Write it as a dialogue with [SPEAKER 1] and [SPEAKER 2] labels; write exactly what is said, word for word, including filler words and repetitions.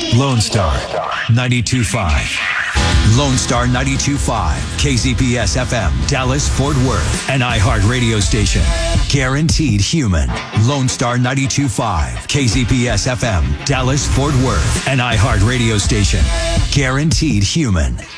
[SPEAKER 1] Lone Star ninety-two point five. Lone Star ninety-two point five. K Z P S F M, Dallas, Fort Worth. An iHeart radio station. Guaranteed human. Lone Star ninety-two point five. K Z P S F M, Dallas, Fort Worth. An iHeart radio station. Guaranteed human.